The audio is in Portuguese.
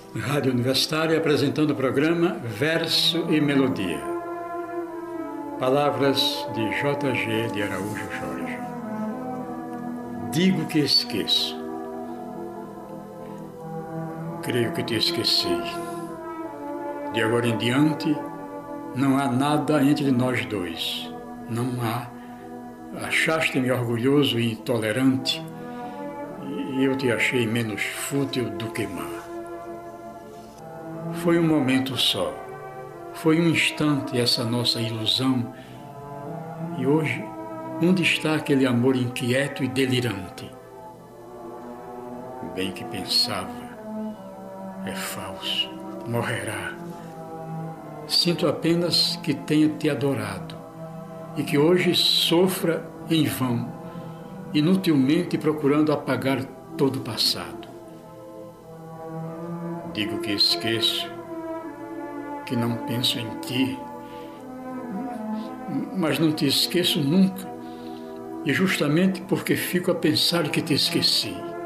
Rádio Universitária apresentando o programa Verso e Melodia. Palavras de J.G. de Araújo Jorge. Digo que esqueço. Creio que te esqueci. De agora em diante, não há nada entre nós dois. Não há. Achaste-me orgulhoso e intolerante, e eu te achei menos fútil do que má. Foi um momento só. Foi um instante essa nossa ilusão. E hoje, onde está aquele amor inquieto e delirante? Bem que pensava, é falso, morrerá. Sinto apenas que tenha te adorado e que hoje sofra em vão, inutilmente procurando apagar todo o passado. Digo que esqueço, que não penso em ti, mas não te esqueço nunca, e justamente porque fico a pensar que te esqueci,